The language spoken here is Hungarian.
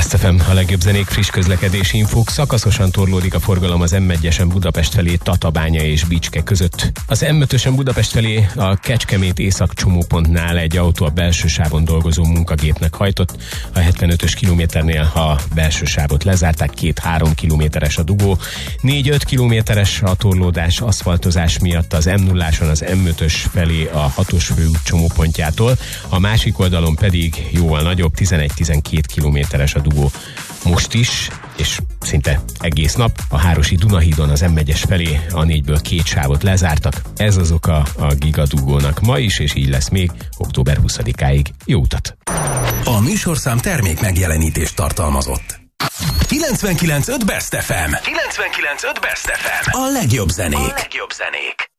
Best FM, a legjobb zenék, friss közlekedési infók. Szakaszosan torlódik a forgalom az M1-esen Budapest felé Tatabánya és Bicske között. Az M5-ösen Budapest felé a Kecskemét észak csomópontnál egy autó a belső sávon dolgozó munkagépnek hajtott. A 75-ös kilométernél a belső sávot lezárták, 2-3 kilométeres a dugó. 4-5 kilométeres a torlódás aszfaltozás miatt az M0-áson az M5-ös felé a 6-os főút csomópontjától. A másik oldalon pedig jóval nagyobb, 11-12 kilométeres a dugó most is, és szinte egész nap. A Hárosi Dunahídon az M1-es felé a 4-ből 2 sávot lezártak. Ez az oka a gigadugónak ma is, és így lesz még október 20-áig. Jó utat! A műsorszám termék megjelenítést tartalmazott. 99.5 Best FM. 99.5 Best FM. A legjobb zenék.